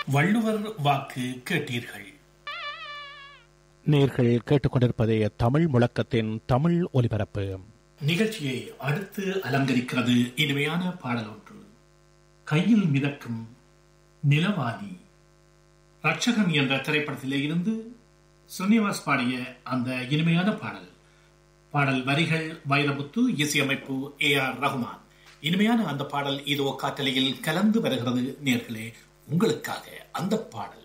வள்ளுவர் வாக்கு கேட்டீர்கள். நேர்கள் கேட்டுக்கொண்டிருப்பதே தமிழ் முழக்கத்தின் தமிழ் ஒலிபரப்பு நிகழ்ச்சியை அடுத்து அலங்கரிக்கிறது இனிமையான பாடல் ஒன்று. கையில் மிதக்கும் நிலவாணி, ரட்சகன் என்ற திரைப்படத்திலே இருந்து ஸ்ரீனிவாஸ் பாடிய அந்த இனிமையான பாடல். பாடல் வரிகள் வைரமுத்து, இசையமைப்பு AR ரகுமான். இனிமையான அந்த பாடல் இதோ காற்றலையில் கலந்து வருகிறது நேர்களே, உங்களுக்காக அந்த பாடல்.